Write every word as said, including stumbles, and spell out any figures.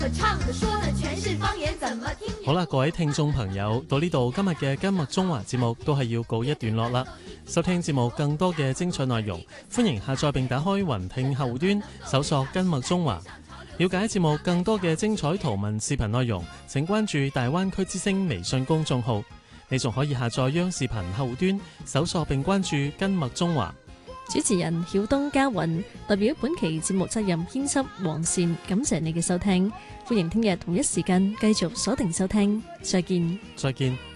唱的說的全是方言，怎麼聽？ 好啦，各位聽眾朋友，到呢度今日嘅今麥中華節目都係要告一段落啦。收聽節目更多嘅精彩內容，歡迎下載並打開雲聽後端，搜索今麥中華。了解節目更多嘅精彩圖文視頻內容，請關注大灣區之聲微信公眾號。你仲可以下載央視頻後端，搜索並關注今麥中華。 主持人曉東嘉雲代表本期節目責任編輯黃善，感謝你嘅收聽，歡迎聽日同一時間繼續鎖定收聽，再見。 再見。